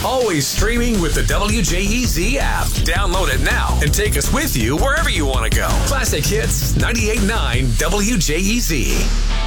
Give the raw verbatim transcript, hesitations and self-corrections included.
Always streaming with the W J E Z app. Download it now and take us with you wherever you want to go. Classic Hits ninety-eight point nine W J E Z.